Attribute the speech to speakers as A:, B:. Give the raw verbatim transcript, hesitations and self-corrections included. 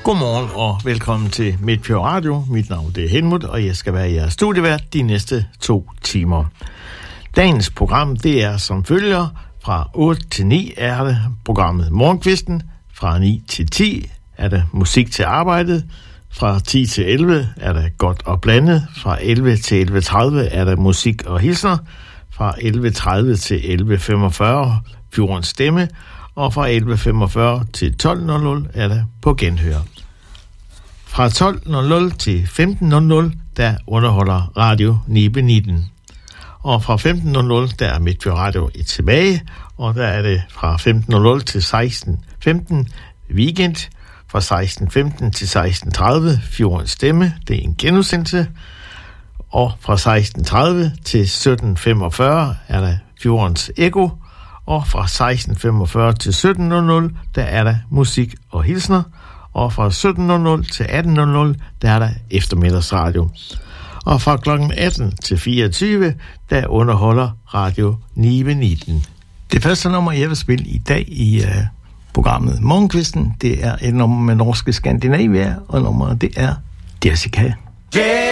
A: Godmorgen og velkommen til Midtfjord Radio. Mit navn er Helmut, og jeg skal være jeres studievært de næste to timer. Dagens program, det er som følger. Fra otte til ni er det programmet Morgenkvisten. Fra ni til ti er det musik til arbejdet. Fra ti til elleve er det godt og blandet. Fra elleve til elleve tredive er det musik og hilsner. Fra elleve tredive til elleve femogfyrre Fjordens Stemme. Og fra elleve femogfyrre til tolv nul nul er det på genhør. Fra tolv nul nul til femten nul nul, der underholder Radio Nibe nitten. Og fra femten nul nul, der er Midtfjord Radio et tilbage, og der er det fra femten nul nul til seksten femten weekend, fra seksten femten til seksten tredive Fjordens Stemme, det er en genudsendelse, og fra seksten tredive til sytten femogfyrre er der Fjordens Eko, og fra seksten femogfyrre til sytten nul nul, der er der musik og hilsner, og fra sytten nul nul til atten nul nul, der er der eftermiddagsradio. Og fra klokken atten til fireogtyve, der underholder Radio Nibe nitten. Det første nummer, jeg vil spille i dag i uh, programmet Morgenkvisten, det er et nummer med norske Skandinavia, og nummeret det er Jessica. Yeah!